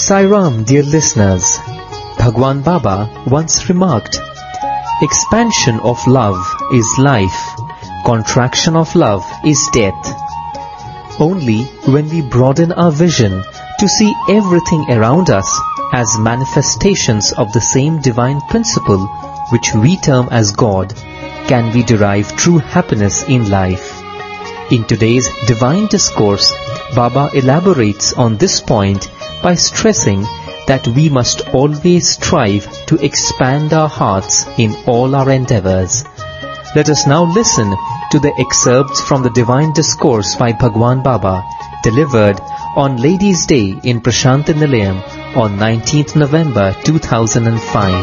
Sai Ram, dear listeners. Bhagwan Baba once remarked, "Expansion of love is life, contraction of love is death." Only when we broaden our vision to see everything around us as manifestations of the same divine principle which we term as God, can we derive true happiness in life. In today's divine discourse, Baba elaborates on this point by stressing that we must always strive to expand our hearts in all our endeavors. Let us now listen to the excerpts from the divine discourse by Bhagwan Baba, delivered on Ladies' Day in Prashanti Nilayam on 19th November 2005.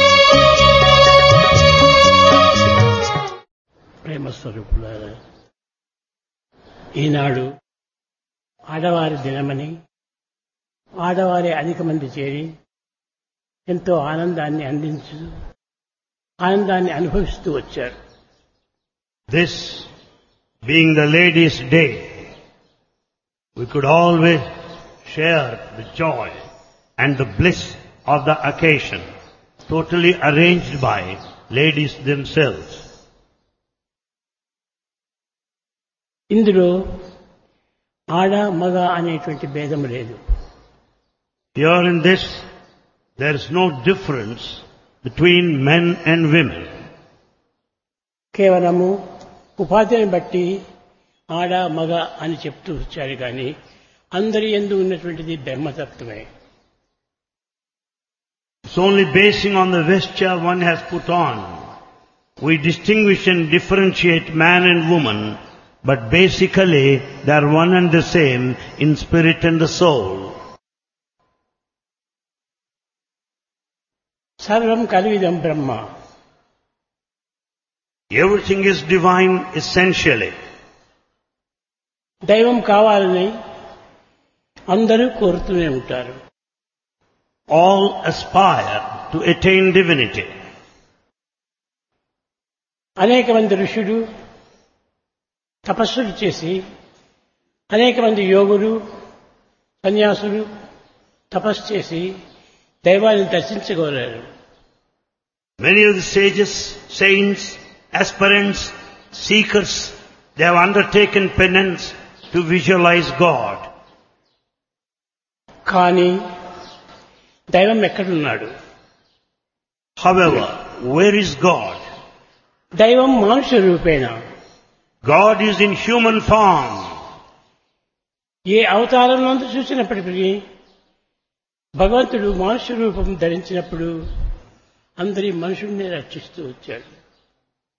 ప్రేమస్వరూపులారా, ఈనాడు ఆడవారి దినమని ఆడవారి అధిక మంది చేరి ఎంతో ఆనందాన్ని అనుభవిస్తూ వచ్చారు. This being the Ladies' Day, we could always share the joy and the bliss of the occasion, totally arranged by ladies themselves. ఇందులో ఆడ మగ అనేటువంటి భేదం లేదు. Here in this, there is no difference between men and women. కేవలము ఉపాధిని బట్టి ఆడ మగ అని చెప్తూ వచ్చారు కానీ అందరి యందు ఉన్నటువంటిది బ్రహ్మతత్వమే. It's only basing on the vesture one has put on. We distinguish and differentiate man and woman, but basically they are one and the same in spirit and the soul. సర్వం కల్విదం బ్రహ్మ. Everything is divine essentially. దైవం కావాలని అందరూ కోరుతూనే ఉంటారు. All aspire to attain divinity. అనేక మంది ఋషులు తపస్సులు చేసి, అనేక మంది యోగులు సన్యాసులు తపస్సు చేసి దైవాన్ని దర్శించగోరారు. Many of the sages, saints, aspirants, seekers, they have undertaken penance to visualize God. కానీ దైవం ఎక్కడున్నాడు? However, where is God? దైవం మానుష రూపేణ. God is in human form. ఏ అవతారంలో చూసినప్పటికీ భగవంతుడు మానుష రూపం ధరించినప్పుడు అందరి మనుషుల్ని రక్షిస్తూ వచ్చాడు.